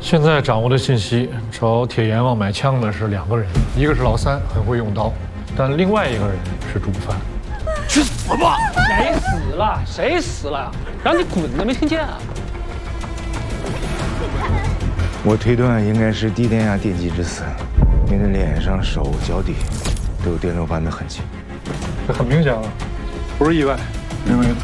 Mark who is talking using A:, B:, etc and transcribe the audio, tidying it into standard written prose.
A: 现在掌握的信息，找铁阎王买枪的是2个人，一个是老三，很会用刀，但另外一个人是主犯。
B: 去死吧！谁死了？谁死了？让你滚了，没听见啊？
C: 我推断应该是低电压电击致死，你的脸上、手、脚底都有电流般的痕迹。
A: 这很明显了，不是意外，因为